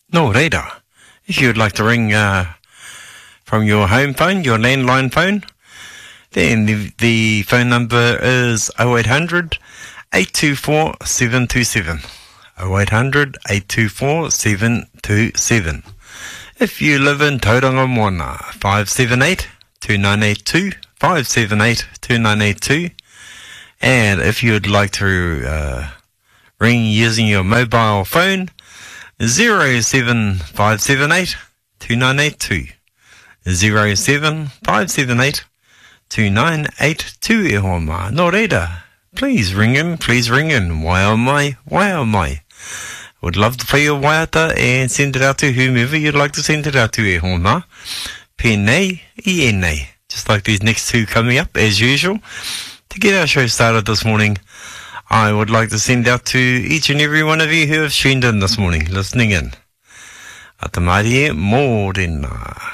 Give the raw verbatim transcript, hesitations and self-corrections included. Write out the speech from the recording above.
No reira. If you would like to ring uh, from your home phone, your landline phone, then the, the phone number is oh eight hundred, eight two four, seven two seven. oh eight hundred, eight two four, seven two seven. If you live in Tauranga Moana, five seven eight, two nine eight two, five seven eight, two nine eight two. And if you would like to uh, ring using your mobile phone, zero seven five seven eight, two nine eight two. zero seven five seven eight, two nine eight two e hoa mā. Nō reira, please ring in, please ring in. Wai mai, wai mai. Would love to play your waiata and send it out to whomever you'd like to send it out to e hoa mā. Pēnei I enei. Just like these next two coming up as usual. To get our show started this morning, I would like to send out to each and every one of you who have tuned in this morning, listening in. Atamarie mōrena.